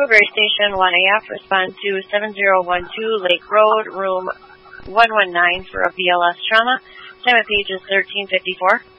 Woodbury Station 1AF, respond to 7012 Lake Road, room 119 for a BLS trauma. Time of page is 1354.